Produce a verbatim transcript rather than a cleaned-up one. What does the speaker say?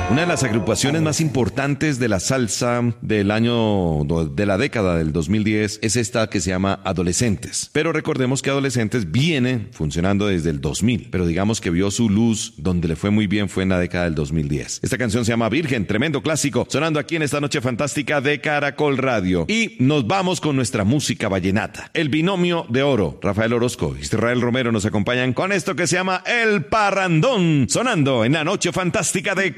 Una de las agrupaciones más importantes de la salsa del año, de la década del dos mil diez, es esta que se llama Adolescentes. Pero recordemos que Adolescentes viene funcionando desde el dos mil, pero digamos que vio su luz donde le fue muy bien fue en la década del dos mil diez. Esta canción se llama Virgen, tremendo clásico, sonando aquí en esta noche fantástica de Caracol Radio. Y nos vamos con nuestra música vallenata. El binomio de oro, Rafael Orozco y Israel Romero nos acompañan con esto que se llama El Parrandón, sonando en la noche fantástica de